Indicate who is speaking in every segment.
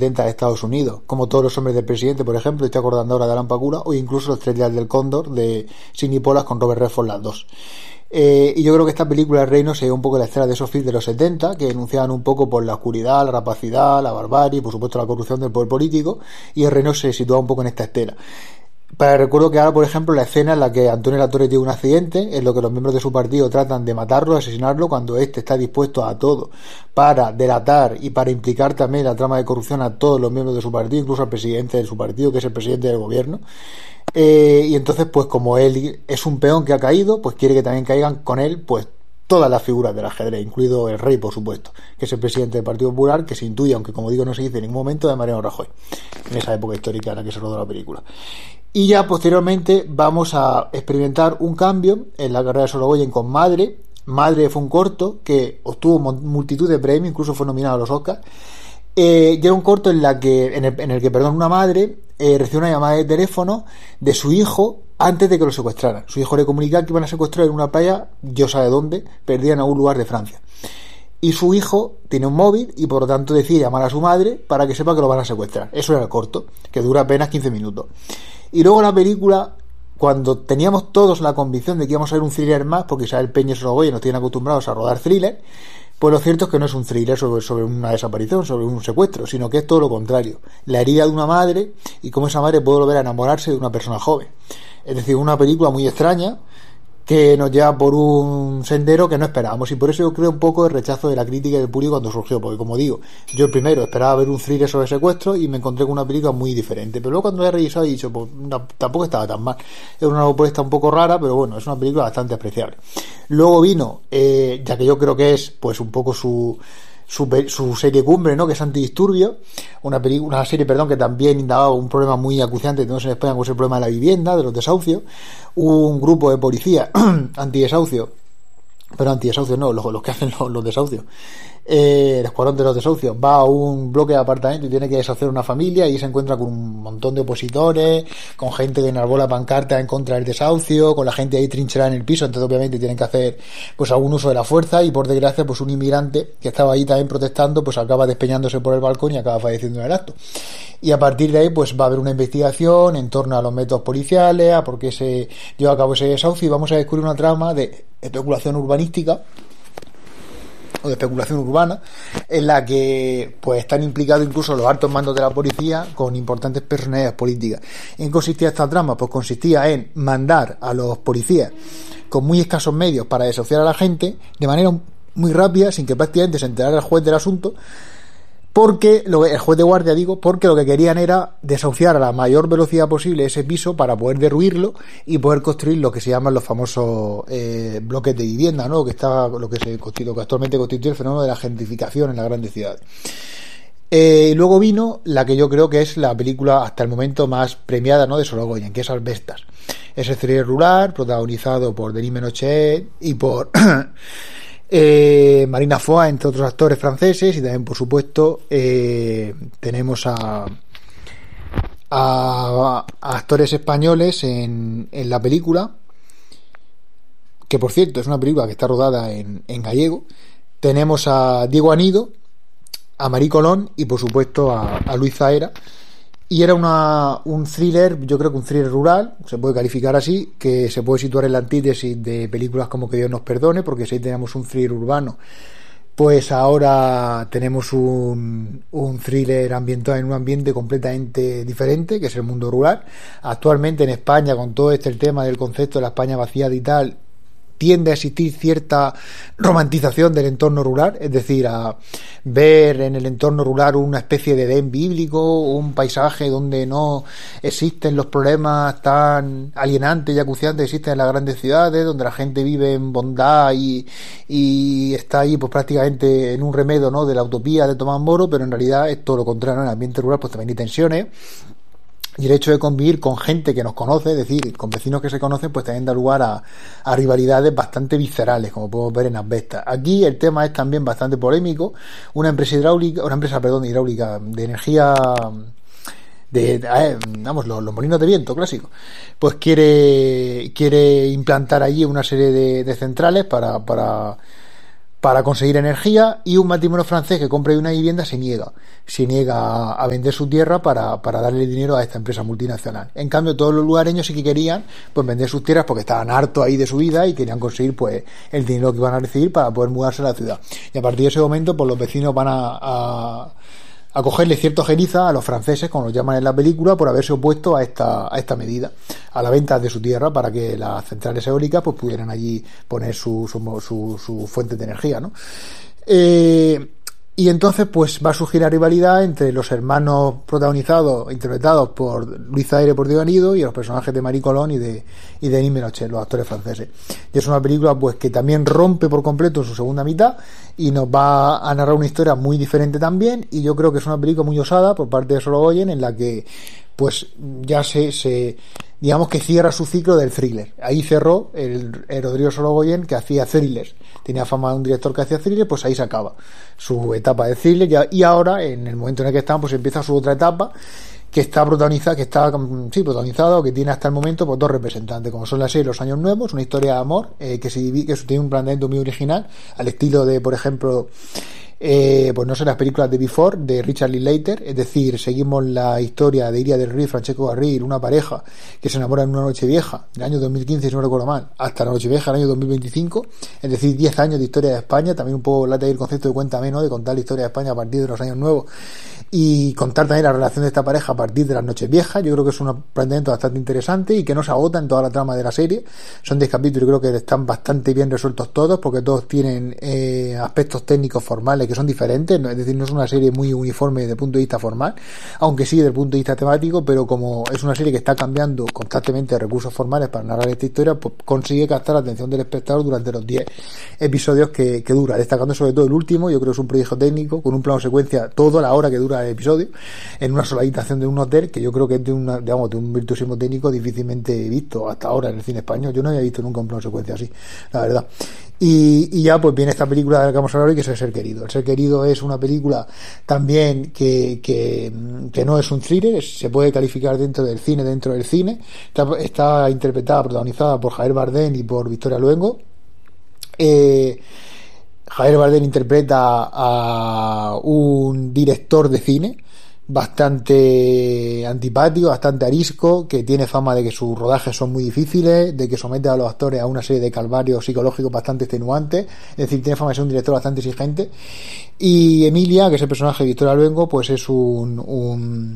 Speaker 1: 70 de Estados Unidos, como Todos los hombres del presidente, por ejemplo, estoy acordando ahora de Alan Pakula, o incluso Los tres días del cóndor de Sidney Pollack con Robert Redford, las dos. Y yo creo que esta película El Reino se dio un poco la escena de esos films de los 70 que enunciaban un poco por la oscuridad, la rapacidad, la barbarie, por supuesto la corrupción del poder político, y El Reino se situaba un poco en esta estela. Recuerdo que ahora, por ejemplo, la escena en la que Antonio Latorre tiene un accidente, en lo que los miembros de su partido tratan de matarlo, asesinarlo, cuando éste está dispuesto a todo para delatar y para implicar también la trama de corrupción a todos los miembros de su partido, incluso al presidente de su partido, que es el presidente del gobierno. Y entonces, pues como él es un peón que ha caído, pues quiere que también caigan con él, pues todas las figuras del ajedrez, incluido el rey, por supuesto, que es el presidente del Partido Popular, que se intuye, aunque como digo no se dice en ningún momento, de Mariano Rajoy, en esa época histórica en la que se rodó la película. Y ya posteriormente vamos a experimentar un cambio en la carrera de Sorogoyen con Madre. Madre fue un corto que obtuvo multitud de premios, incluso fue nominado a los Oscars. Y era un corto en el que una madre recibió una llamada de teléfono de su hijo antes de que lo secuestraran. Su hijo le comunicaba que iban a secuestrar en una playa, Dios sabe dónde, perdida en algún lugar de Francia. Y su hijo tiene un móvil y por lo tanto decide llamar a su madre para que sepa que lo van a secuestrar. Eso era el corto, que dura apenas 15 minutos. Y luego la película, cuando teníamos todos la convicción de que íbamos a ver un thriller más, porque Isabel Peña y Sorogoyen nos tienen acostumbrados a rodar thriller, pues lo cierto es que no es un thriller sobre una desaparición, sobre un secuestro, sino que es todo lo contrario. La herida de una madre y cómo esa madre puede volver a enamorarse de una persona joven. Es decir, una película muy extraña que nos lleva por un sendero que no esperábamos, y por eso yo creo un poco el rechazo de la crítica y del público cuando surgió, porque como digo, yo primero esperaba ver un thriller sobre secuestro y me encontré con una película muy diferente, pero luego cuando la he revisado he dicho, pues no, tampoco estaba tan mal. Es una propuesta un poco rara, pero bueno, es una película bastante apreciable. Luego vino, ya que yo creo que es pues un poco su serie cumbre, ¿no?, que es Antidisturbio, una serie que también indagaba un problema muy acuciante que tenemos en España, como es el problema de la vivienda, de los desahucios. Un grupo de policía antidesahucio, no, los que hacen los desahucios, el escuadrón de los desahucios, va a un bloque de apartamentos y tiene que deshacer una familia y se encuentra con un montón de opositores, con gente que enarbola pancartas en contra del desahucio, con la gente ahí trincherada en el piso. Entonces obviamente tienen que hacer pues algún uso de la fuerza, y por desgracia pues un inmigrante que estaba ahí también protestando pues acaba despeñándose por el balcón y acaba falleciendo en el acto. Y a partir de ahí pues va a haber una investigación en torno a los métodos policiales, a por qué se lleva a cabo ese desahucio, y vamos a descubrir una trama de especulación urbanística o de especulación urbana, en la que pues están implicados incluso los altos mandos de la policía con importantes personalidades políticas. ¿En qué consistía esta trama? Pues consistía en mandar a los policías con muy escasos medios para desahuciar a la gente de manera muy rápida, sin que prácticamente se enterara el juez del asunto, porque el juez de guardia, porque lo que querían era desahuciar a la mayor velocidad posible ese piso para poder derruirlo y poder construir lo que se llaman los famosos bloques de vivienda, ¿no?, lo que actualmente constituye el fenómeno de la gentrificación en las grandes ciudades. Y luego vino la que yo creo que es la película hasta el momento más premiada, ¿no?, de Sorogoyen, que es Asbestas. Es el thriller rural protagonizado por Denis Ménochet y por Marina Foïs, entre otros actores franceses, y también por supuesto tenemos a actores españoles en la película, que por cierto es una película que está rodada en gallego. Tenemos a Diego Anido, a Marí Colón y por supuesto a Luis Zahera. Y era un thriller, yo creo que un thriller rural, se puede calificar así, que se puede situar en la antítesis de películas como Que Dios nos perdone, porque si ahí tenemos un thriller urbano, pues ahora tenemos un thriller ambientado en un ambiente completamente diferente, que es el mundo rural. Actualmente en España, con todo el tema del concepto de la España vaciada y tal, tiende a existir cierta romantización del entorno rural, es decir, a ver en el entorno rural una especie de Edén bíblico, un paisaje donde no existen los problemas tan alienantes y acuciantes que existen en las grandes ciudades, donde la gente vive en bondad y está ahí pues prácticamente en un remedo, ¿no?, de la utopía de Tomás Moro, pero en realidad es todo lo contrario. En el ambiente rural pues también hay tensiones, y el hecho de convivir con gente que nos conoce, es decir, con vecinos que se conocen, pues también da lugar a rivalidades bastante viscerales, como podemos ver en Asbestas. Aquí el tema es también bastante polémico. Una empresa hidráulica de energía, los molinos de viento clásicos, pues quiere implantar allí una serie de centrales para para conseguir energía, y un matrimonio francés que compra una vivienda se niega a vender su tierra para darle dinero a esta empresa multinacional. En cambio, todos los lugareños sí que querían pues vender sus tierras porque estaban hartos ahí de su vida y querían conseguir pues el dinero que iban a recibir para poder mudarse a la ciudad. Y a partir de ese momento pues los vecinos van a cogerle cierto jeriza a los franceses, como los llaman en la película, por haberse opuesto a esta medida, a la venta de su tierra, para que las centrales eólicas pues pudieran allí poner su fuente de energía, ¿no? Y entonces pues va a surgir la rivalidad entre los hermanos interpretados por Luis Zaire, por Dionido, y los personajes de Marie Colón y de Denis Ménochet, los actores franceses. Y es una película pues que también rompe por completo en su segunda mitad y nos va a narrar una historia muy diferente también, y yo creo que es una película muy osada por parte de Sorogoyen, en la que pues ya digamos que cierra su ciclo del thriller. Ahí cerró el Rodrigo Sorogoyen, que hacía thrillers. Tenía fama de un director que hacía thriller, pues ahí se acaba su etapa de thriller, y ahora, en el momento en el que estamos, pues empieza su otra etapa, que está protagonizada, que tiene hasta el momento pues dos representantes, como son la serie Los Años Nuevos, una historia de amor que tiene un planteamiento muy original, al estilo de, por ejemplo, pues no sé, las películas de Before, de Richard Linklater. Es decir, seguimos la historia de Iria del Río y Francesco Garril, una pareja que se enamora en una noche vieja del año 2015, si no recuerdo mal, hasta la noche vieja del año 2025, es decir, 10 años de historia de España. También un poco late el concepto de Cuéntame, ¿no?, de contar la historia de España a partir de los años nuevos y contar también la relación de esta pareja a partir de las noches viejas. Yo creo que es un planteamiento bastante interesante y que no se agota en toda la trama de la serie. Son 10 capítulos y creo que están bastante bien resueltos todos, porque todos tienen aspectos técnicos formales que son diferentes, es decir, no es una serie muy uniforme desde el punto de vista formal, aunque sí desde el punto de vista temático, pero como es una serie que está cambiando constantemente recursos formales para narrar esta historia, pues consigue captar la atención del espectador durante los 10 episodios que dura, destacando sobre todo el último. Yo creo que es un proyecto técnico con un plano secuencia toda la hora que dura el episodio, en una sola habitación de un hotel, que yo creo que es de un virtuosismo técnico difícilmente visto hasta ahora en el cine español. Yo no había visto nunca un plano secuencia así, la verdad. Y ya pues viene esta película de la que vamos a hablar hoy, que es El Ser Querido. El Ser Querido es una película también que no es un thriller, se puede calificar dentro del cine. Está interpretada, protagonizada por Javier Bardem y por Victoria Luengo. Javier Bardem interpreta a un director de cine bastante antipático, bastante arisco, que tiene fama de que sus rodajes son muy difíciles, de que somete a los actores a una serie de calvarios psicológicos bastante extenuantes. Es decir, tiene fama de ser un director bastante exigente. Y Emilia, que es el personaje de Victoria Luengo, pues es una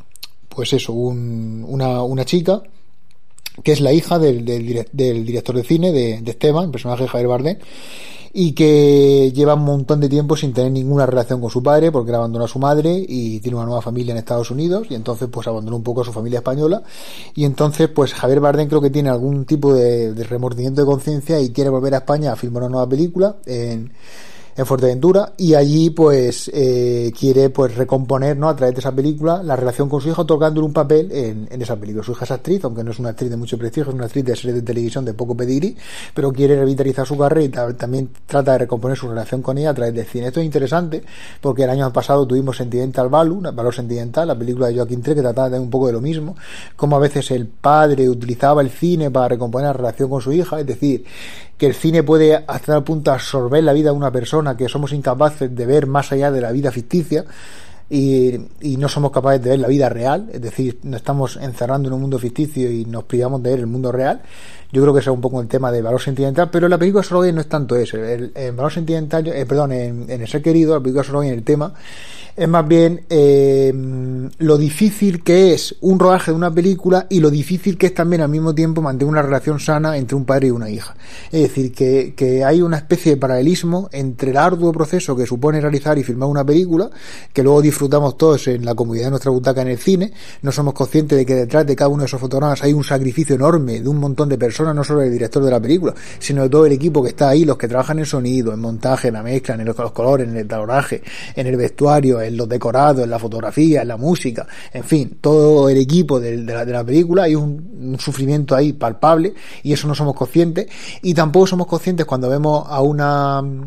Speaker 1: chica que es la hija del director de cine de Esteban, el personaje de Javier Bardem, y que lleva un montón de tiempo sin tener ninguna relación con su padre, porque él abandonó a su madre y tiene una nueva familia en Estados Unidos, y entonces pues abandonó un poco a su familia española. Y entonces pues Javier Bardem creo que tiene algún tipo de remordimiento de conciencia y quiere volver a España a filmar una nueva película en Fuerteventura, y allí pues quiere pues recomponer, ¿no?, a través de esa película la relación con su hija, otorgándole un papel en esa película. Su hija es actriz, aunque no es una actriz de mucho prestigio, es una actriz de series de televisión de poco pedigrí, pero quiere revitalizar su carrera y también trata de recomponer su relación con ella a través del cine. Esto es interesante porque el año pasado tuvimos Sentimental Valor Sentimental, la película de Joaquín Trier, que trataba de un poco de lo mismo, como a veces el padre utilizaba el cine para recomponer la relación con su hija. Es decir, que el cine puede hasta tal punto absorber la vida de una persona que somos incapaces de ver más allá de la vida ficticia, y no somos capaces de ver la vida real. Es decir, nos estamos encerrando en un mundo ficticio y nos privamos de ver el mundo real. Yo creo que ese es un poco el tema de Valor Sentimental, pero la película Sorogoyen no es tanto eso. En Valor Sentimental, en El Ser Querido, la película Sorogoyen, el tema es más bien lo difícil que es un rodaje de una película y lo difícil que es también al mismo tiempo mantener una relación sana entre un padre y una hija. Es decir, que hay una especie de paralelismo entre el arduo proceso que supone realizar y filmar una película, que luego disfrutamos todos en la comodidad de nuestra butaca en el cine. No somos conscientes de que detrás de cada uno de esos fotogramas hay un sacrificio enorme de un montón de personas, no solo del director de la película, sino de todo el equipo que está ahí, los que trabajan en sonido, en montaje, en la mezcla, en los colores, en el talonaje, en el vestuario, en los decorados, en la fotografía, en la música, en fin, todo el equipo de la película. Hay un sufrimiento ahí palpable, y eso no somos conscientes. Y tampoco somos conscientes cuando vemos a una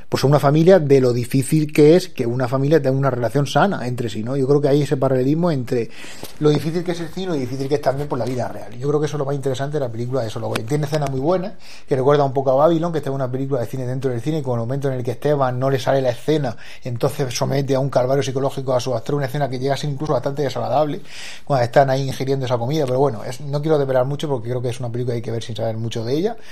Speaker 1: pues una familia, de lo difícil que es que una familia tenga una relación sana entre sí, ¿no? Yo creo que hay ese paralelismo entre lo difícil que es el cine y lo difícil que es también por la vida real. Yo creo que eso es lo más interesante de la película de Solo Goyen. Tiene escenas muy buenas, que recuerda un poco a Babylon, que esta es una película de cine dentro del cine, y con el momento en el que Esteban no le sale la escena, y entonces somete a un calvario psicológico a su actor, una escena que llega a ser incluso bastante desagradable cuando están ahí ingiriendo esa comida, pero bueno, no quiero develar mucho porque creo que es una película que hay que ver sin saber mucho de ella.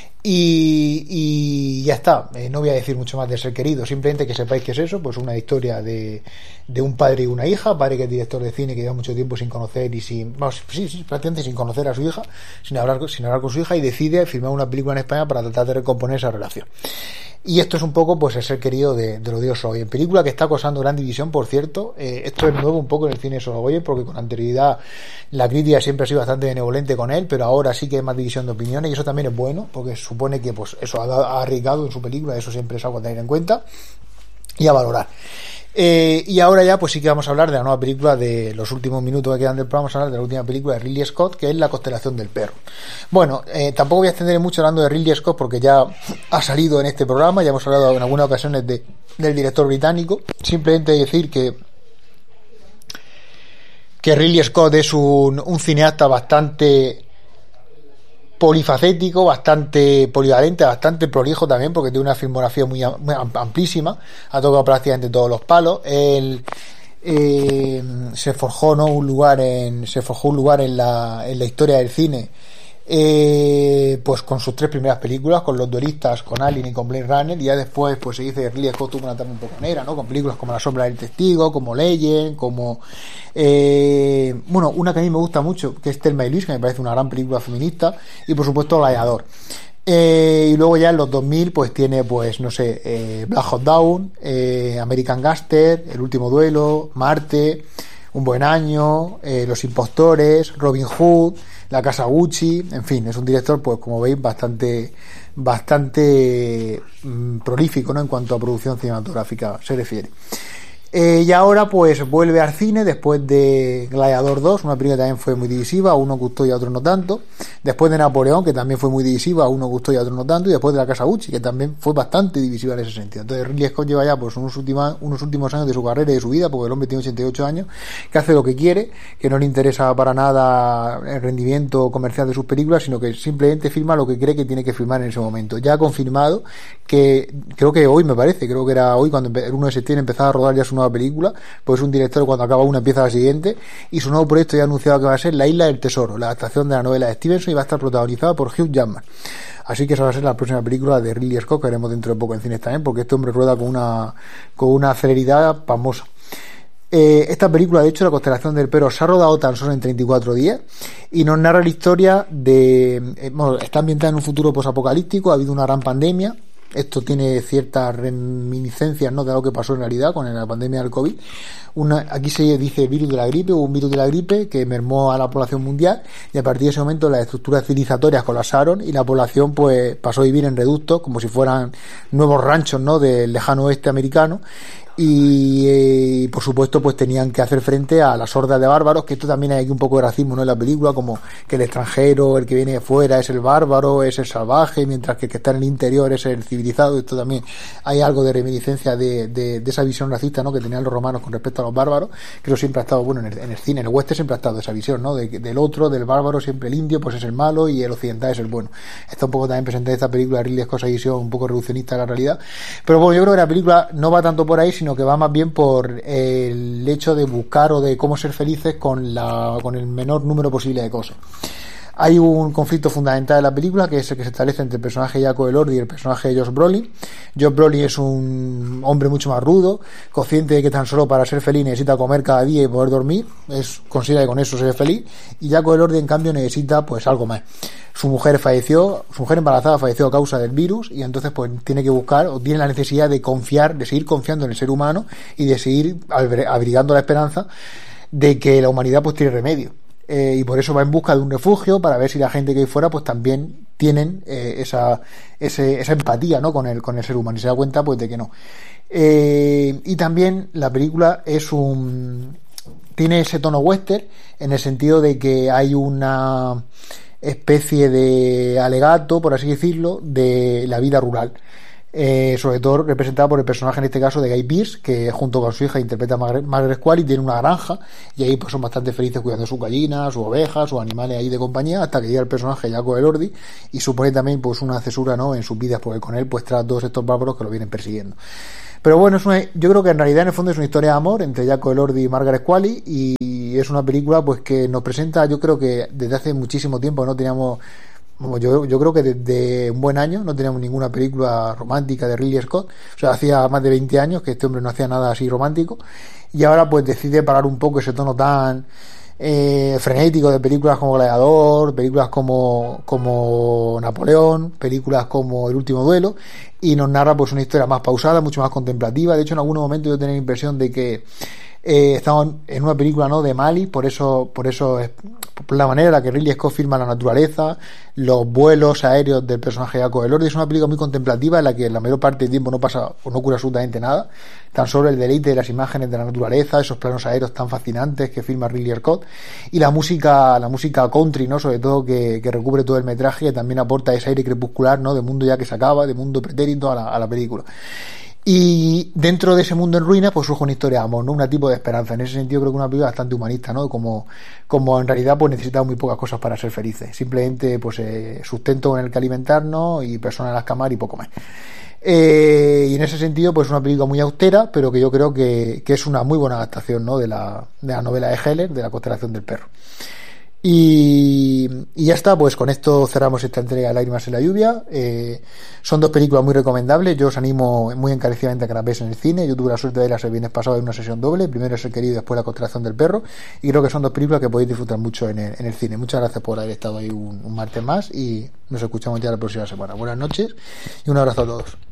Speaker 1: Y ya está, no voy a decir mucho más de Ser Querido, simplemente que sepáis que es eso, pues una historia de un padre y una hija, padre que es director de cine, que lleva mucho tiempo sin conocer y sin, vamos, sí, prácticamente sin conocer a su hija, sin hablar con su hija, y decide filmar una película en España para tratar de recomponer esa relación. Y esto es un poco pues el Ser Querido de Rodrigo Sorogoyen, película que está causando gran división, por cierto. Esto es nuevo un poco en el cine de Sorogoyen, porque con anterioridad la crítica siempre ha sido bastante benevolente con él, pero ahora sí que hay más división de opiniones, y eso también es bueno, porque supone que pues eso ha arriesgado en su película, eso siempre es algo a tener en cuenta y a valorar. Y ahora ya pues sí que vamos a hablar de la nueva película, de los últimos minutos que quedan del programa. Vamos a hablar de la última película de Ridley Scott, que es La constelación del perro. Bueno, tampoco voy a extender mucho hablando de Ridley Scott, porque ya ha salido en este programa, ya hemos hablado en algunas ocasiones del director británico. Simplemente decir que Ridley Scott es un cineasta bastante polifacético, bastante polivalente, bastante prolijo también, porque tiene una filmografía muy amplísima, ha tocado prácticamente todos los palos. Él se forjó un lugar en la historia del cine, pues con sus 3 primeras películas, con Los Duelistas, con Alien y con Blade Runner, y ya después pues se dice que Ridley Scott tuvo una etapa un poco negra, ¿no? Con películas como La sombra del testigo, como Legend, como una que a mí me gusta mucho, que es Thelma y Luis, que me parece una gran película feminista, y por supuesto Gladiador. Y luego ya en los 2000 pues tiene pues no sé, Black Hawk Down, American Gangster, El último duelo, Marte, Un buen año, Los impostores, Robin Hood, La casa Gucci, en fin, es un director pues como veis bastante prolífico, ¿no? En cuanto a producción cinematográfica se refiere. Y ahora pues vuelve al cine después de Gladiador 2, una película que también fue muy divisiva, a unos gustó y a otros no tanto. Después de Napoleón, que también fue muy divisiva, a unos gustó y a otros no tanto. Y después de La casa Gucci, que también fue bastante divisiva en ese sentido. Entonces Ridley Scott lleva ya pues unos últimos años de su carrera y de su vida, porque el hombre tiene 88 años, que hace lo que quiere, que no le interesa para nada el rendimiento comercial de sus películas, sino que simplemente filma lo que cree que tiene que filmar en ese momento. Ya ha confirmado que, creo que era hoy, cuando el 1 de septiembre empezaba a rodar ya su nueva película, pues un director cuando acaba una empieza la siguiente, y su nuevo proyecto ya ha anunciado que va a ser La isla del tesoro, la adaptación de la novela de Stevenson, y va a estar protagonizada por Hugh Jackman. Así que esa va a ser la próxima película de Ridley Scott, que haremos dentro de poco en cines también, porque este hombre rueda con una celeridad pasmosa. Esta película, de hecho, La constelación del perro, se ha rodado tan solo en 34 días y nos narra la historia está ambientada en un futuro posapocalíptico. Ha habido una gran pandemia. Esto tiene ciertas reminiscencias, ¿no?, de lo que pasó en realidad con la pandemia del COVID. Aquí se dice virus de la gripe, hubo un virus de la gripe que mermó a la población mundial, y a partir de ese momento las estructuras civilizatorias colapsaron y la población pues pasó a vivir en reductos como si fueran nuevos ranchos, ¿no?, del lejano oeste americano. Y por supuesto pues tenían que hacer frente a las hordas de bárbaros, que esto también hay aquí un poco de racismo, ¿no?, en la película, como que el extranjero, el que viene de fuera, es el bárbaro, es el salvaje, mientras que el que está en el interior es el civilizado. Esto también hay algo de reminiscencia de esa visión racista, ¿no?, que tenían los romanos con respecto a los bárbaros, que eso siempre ha estado, bueno, en el cine, en el western siempre ha estado esa visión, ¿no?, del otro, del bárbaro, siempre el indio pues es el malo y el occidental es el bueno. Está un poco también presente en esta película de Ridley Scott, esa visión un poco reduccionista de la realidad, pero bueno, yo creo que la película no va tanto por ahí, sino que va más bien por el hecho de buscar o de cómo ser felices con el menor número posible de cosas. Hay un conflicto fundamental en la película, que es el que se establece entre el personaje de Jacob Elordi y el personaje de Josh Brolin. Josh Brolin es un hombre mucho más rudo, consciente de que tan solo para ser feliz necesita comer cada día y poder dormir, considera que con eso se feliz, y Jacob Elordi en cambio necesita pues algo más. Su mujer embarazada falleció a causa del virus, y entonces pues tiene que buscar, o tiene la necesidad de seguir confiando en el ser humano y de seguir abrigando la esperanza de que la humanidad pues tiene remedio. Y por eso va en busca de un refugio, para ver si la gente que hay fuera pues también tienen esa empatía, ¿no?, con el ser humano, y se da cuenta pues de que no. Y también la película tiene ese tono western, en el sentido de que hay una especie de alegato, por así decirlo, de la vida rural. sobre todo representada por el personaje en este caso de Guy Pearce, que junto con su hija interpreta a Margaret Qualley, tiene una granja y ahí pues son bastante felices cuidando sus gallinas, sus ovejas, sus animales ahí de compañía, hasta que llega el personaje Jacob Elordi y supone también pues una cesura, ¿no?, en sus vidas, porque con él pues tras todos estos bárbaros que lo vienen persiguiendo. Pero bueno, yo creo que en realidad en el fondo es una historia de amor entre Jacob Elordi y Margaret Qualley, y es una película pues que nos presenta, yo creo que desde hace muchísimo tiempo no teníamos, yo creo que desde un buen año no teníamos ninguna película romántica de Ridley Scott. O sea, hacía más de 20 años que este hombre no hacía nada así romántico, y ahora pues decide parar un poco ese tono tan frenético de películas como Gladiador, películas como Napoleón, películas como El último duelo, y nos narra pues una historia más pausada, mucho más contemplativa. De hecho, en algunos momentos yo tenía la impresión de que estamos en una película, ¿no?, de Mali, por eso es por la manera en la que Ridley Scott filma la naturaleza, los vuelos aéreos del personaje de Jacob Elordi. Es una película muy contemplativa en la que la mayor parte del tiempo no pasa o no ocurre absolutamente nada, tan solo el deleite de las imágenes de la naturaleza, esos planos aéreos tan fascinantes que filma Ridley Scott, y la música country, ¿no?, sobre todo, que recubre todo el metraje, que también aporta ese aire crepuscular, ¿no?, de mundo ya que se acaba, de mundo pretérito a la película. Y dentro de ese mundo en ruinas pues surge una historia de amor, ¿no?, un tipo de esperanza. En ese sentido creo que una película bastante humanista, ¿no?, como en realidad pues necesitamos muy pocas cosas para ser felices, simplemente pues sustento en el que alimentarnos y personas en las camas y poco más. Y en ese sentido pues es una película muy austera, pero que yo creo que es una muy buena adaptación, ¿no?, de la novela de Heller, de La constelación del perro. Y ya está, pues con esto cerramos esta entrega de Lágrimas en la lluvia. Son dos películas muy recomendables. Yo os animo muy encarecidamente a que las veáis en el cine. Yo tuve la suerte de verlas el viernes pasado en una sesión doble. Primero Es el querido y después La constelación del perro, y creo que son dos películas que podéis disfrutar mucho en el cine. Muchas gracias por haber estado ahí un martes más, y nos escuchamos ya la próxima semana. Buenas noches y un abrazo a todos.